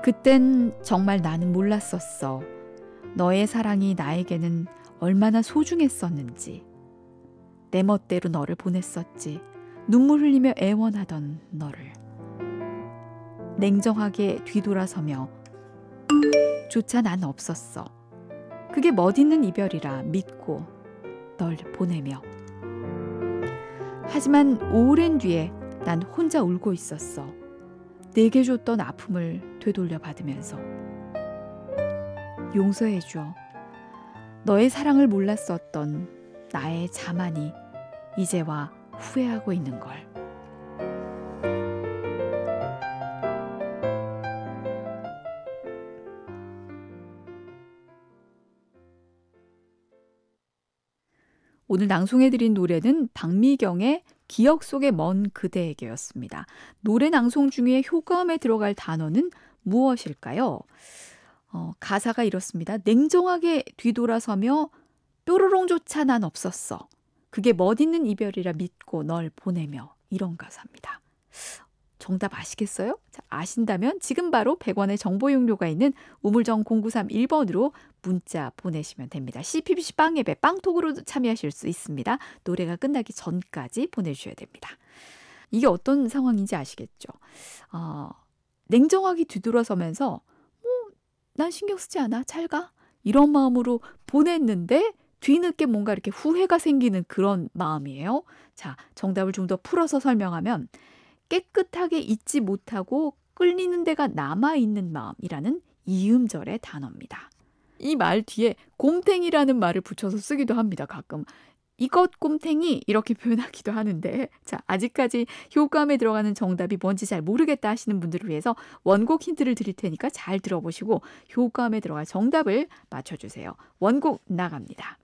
그땐 정말 나는 몰랐었어. 너의 사랑이 나에게는 얼마나 소중했었는지. 내 멋대로 너를 보냈었지. 눈물 흘리며 애원하던 너를. 냉정하게 뒤돌아서며 조차 난 없었어. 그게 멋있는 이별이라 믿고 널 보내며. 하지만 오랜 뒤에 난 혼자 울고 있었어. 내게 줬던 아픔을 되돌려 받으면서. 용서해줘. 너의 사랑을 몰랐었던 나의 자만이 이제와 후회하고 있는 걸. 오늘 낭송해드린 노래는 박미경의 기억 속의 먼 그대에게였습니다. 노래 낭송 중에 효과음에 들어갈 단어는 무엇일까요? 가사가 이렇습니다. 냉정하게 뒤돌아서며 뾰로롱조차 난 없었어. 그게 멋있는 이별이라 믿고 널 보내며. 이런 가사입니다. 정답 아시겠어요? 자, 아신다면 지금 바로 100원의 정보 용료가 있는 우물정 0931번으로 문자 보내시면 됩니다. CPBC 빵앱에 빵톡으로 참여하실 수 있습니다. 노래가 끝나기 전까지 보내주셔야 됩니다. 이게 어떤 상황인지 아시겠죠? 냉정하게 뒤돌아서면서 난 신경 쓰지 않아. 잘 가. 이런 마음으로 보냈는데 뒤늦게 뭔가 이렇게 후회가 생기는 그런 마음이에요. 자, 정답을 좀 더 풀어서 설명하면 깨끗하게 잊지 못하고 끌리는 데가 남아있는 마음이라는 이음절의 단어입니다. 이 말 뒤에 곰탱이라는 말을 붙여서 쓰기도 합니다. 가끔. 이것 곰탱이 이렇게 표현하기도 하는데, 자, 아직까지 효과음에 들어가는 정답이 뭔지 잘 모르겠다 하시는 분들을 위해서 원곡 힌트를 드릴 테니까 잘 들어보시고 효과음에 들어갈 정답을 맞춰주세요. 원곡 나갑니다.